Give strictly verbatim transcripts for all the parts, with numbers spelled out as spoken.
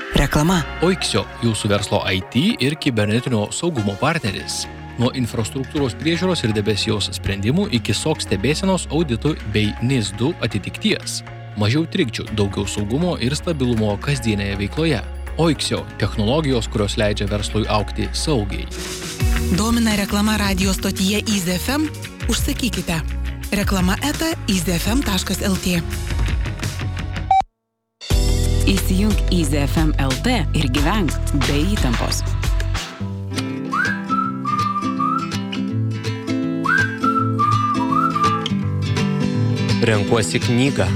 Reklama. Oiksio, jūsų verslo I T ir kibernetinio saugumo partneris. Nuo infrastruktūros priežiūros ir debesijos sprendimų iki S O C stebėsenos auditų bei N I S du atitikties. Mažiau trikdžių, daugiau saugumo ir stabilumo kasdienėje veikloje. Oiksio – technologijos, kurios leidžia verslui augti saugiai. Domina reklama radio stotyje Easy F M? Užsakykite. Reklama eta easy f m taškas l t. Įsijunk Easy F M L T ir gyvenk be įtampos. Renkuosi knygą.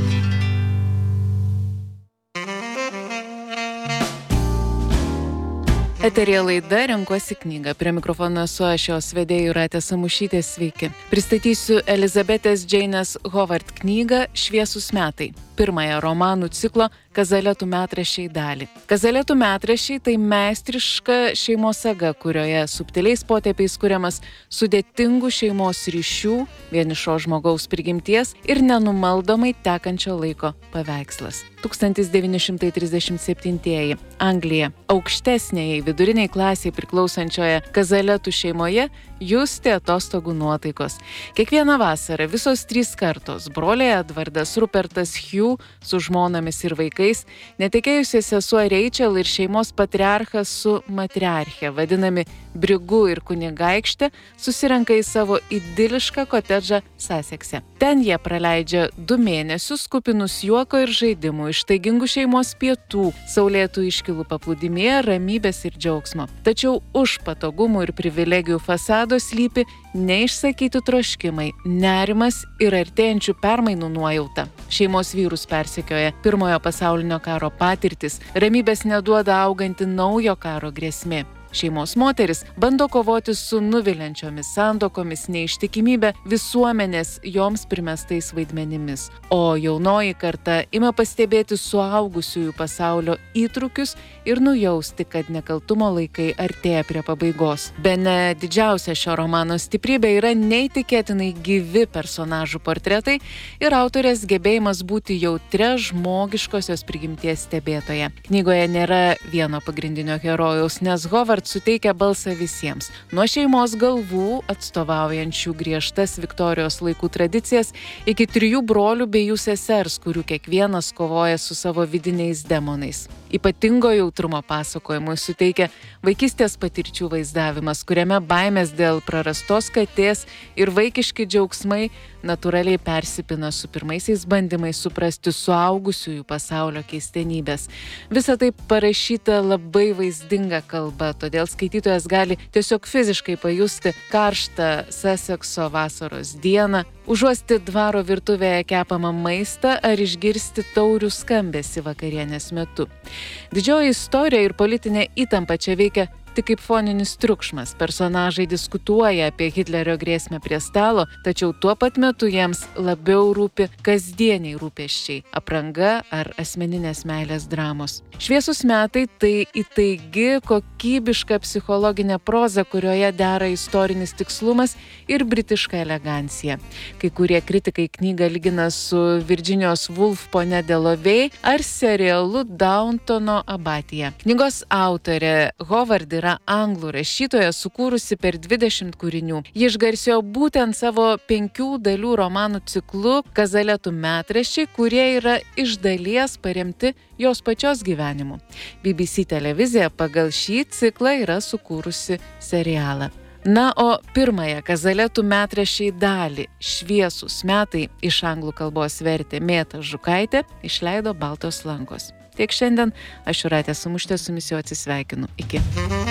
Eterija laida Renkuosi knygą. Prie mikrofono esu aš, jos vedėja Jūratė Samušytė, sveiki. Pristatysiu Elizabetės Džeinės Howard knygą Šviesūs metai. Pirmąją romanų ciklo Kazaletų metraščiai dalį. Kazaletų metraščiai tai meistriška šeimos saga, kurioje subtiliais potėpiais kuriamas sudėtingų šeimos ryšių, vienišo žmogaus prigimties ir nenumaldomai tekančio laiko paveikslas. tūkstantis devyni šimtai trisdešimt septintieji. Anglija. Aukštesnėjai viduriniai klasiai priklausančioje Kazaletų šeimoje justi atostogų nuotaikos. Kiekvieną vasarą visos trys kartos – broliai Edvardas, Rupertas, Hugh su žmonomis ir vaikais, netekėjusi sesuo Rachel ir šeimos patriarchas su matriarche, vadinami Brigu ir kunigaikštė, susirenka į savo idilišką kotedžą Sasekse. Ten jie praleidžia du mėnesius kupinus juoko ir žaidimų, ištaigingų šeimos pietų, saulėtų iškilų paplūdimėje, ramybės ir džiaugsmo. Tačiau už patogumų ir privilegijų fasado slypi neišsakyti troškimai, nerimas ir artėjančių permainų nuojauta. Šeimos vyrus persekioja pirmojo pasaulinio karo patirtis, ramybės neduoda auganti naujo karo grėsmė. Šeimos moteris bando kovoti su nuviliančiomis santuokomis, neištikimybė, visuomenės joms primestais vaidmenimis. O jaunoji karta ima pastebėti suaugusiųjų pasaulio įtrūkius ir nujausti, kad nekaltumo laikai artėja prie pabaigos. Bene didžiausia šio romano stiprybė yra neįtikėtinai gyvi personažų portretai ir autorės gebėjimas būti jautre žmogiškosios prigimties stebėtoja. Knygoje nėra vieno pagrindinio herojaus, nes Howard suteikia balsą visiems. Nuo šeimos galvų, atstovaujančių griežtas Viktorijos laikų tradicijas, iki trijų brolių bei jų sesers, kurių kiekvienas kovoja su savo vidiniais demonais. Ypatingo jautrumo pasakojimui suteikia vaikystės patirčių vaizdavimas, kuriame baimės dėl prarastos katės ir vaikiški džiaugsmai natūraliai persipina su pirmaisiais bandymais suprasti suaugusiųjų pasaulio keistenybės. Visa tai parašyta labai vaizdinga kalba, todėl skaitytojas gali tiesiog fiziškai pajusti karštą Sasekso vasaros dieną, užuosti dvaro virtuvėje kepamą maistą ar išgirsti taurių skambesį vakarienės metu. Didžioji istorija ir politinė įtampa čia veikia tik kaip foninis triukšmas. Personažai diskutuoja apie Hitlerio grėsmę prie stalo, tačiau tuo pat metu jiems labiau rūpi kasdieniai rūpesčiai – apranga ar asmeninės meilės dramos. Šviesūs metai – tai įtaigi, kokybiška psichologinė proza, kurioje dera istorinis tikslumas ir britiška elegancija. Kai kurie kritikai knygą lygina su Virginijos Woolf Ponia Delovey ar serialu Downtono abatija. Knygos autorė Howard yra anglų rašytoja, sukūrusi per dvidešimt kūrinių. Ji išgarsėjo būtent savo penkių dalių romanų ciklu Kazaletų metraščiai, kurie yra iš dalies paremti jos pačios gyvenimu. B B C televizija pagal šį ciklą yra sukūrusi serialą. Na, o pirmąją Kazaletų metraščiai dalį Šviesūs metai iš anglų kalbos vertė Mėta Žukaitė, išleido Baltos lankos. Tiek šiandien, aš Jūratė Samušytė su jumis jau atsisveikinu. Iki.